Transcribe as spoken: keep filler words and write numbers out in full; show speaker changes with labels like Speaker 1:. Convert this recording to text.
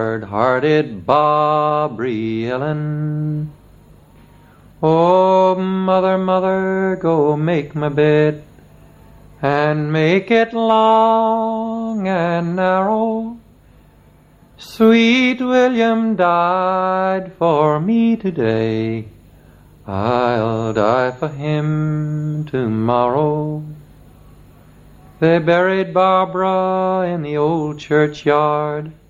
Speaker 1: hard-hearted Bobby Ellen. Oh, mother, mother, go make my bed, and make it long and narrow. Sweet William died for me today, I'll die for him tomorrow. They buried Barbara in the old churchyard,